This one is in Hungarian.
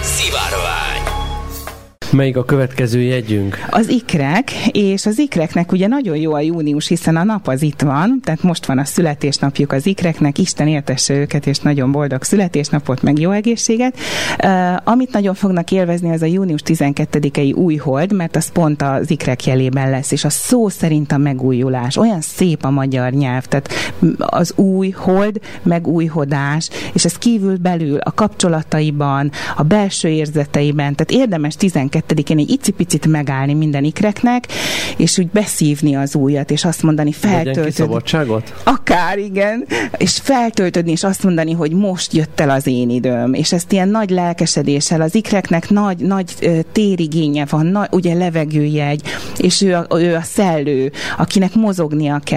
Szivárvány. Melyik a következő jegyünk? Az ikrek, és az ikreknek ugye nagyon jó a június, hiszen a nap az itt van, tehát most van a születésnapjuk az ikreknek, Isten éltesse őket, és nagyon boldog születésnapot, meg jó egészséget. Amit nagyon fognak élvezni, az a június 12-i újhold, mert az pont az ikrek jelében lesz, és a szó szerint a megújulás. Olyan szép a magyar nyelv, tehát az újhold, megújhodás, és ez kívül belül a kapcsolataiban, a belső érzeteiben, tehát érdemes 12-én egy icipicit megállni minden ikreknek, és úgy beszívni az újat, és azt mondani, feltöltöd. Szabadságot? Akár, igen. És feltöltödni, és azt mondani, hogy most jött el az én időm. És ezt ilyen nagy lelkesedéssel, az ikreknek nagy térigénye van, ugye levegőjegy, és ő a szellő, akinek mozognia kell.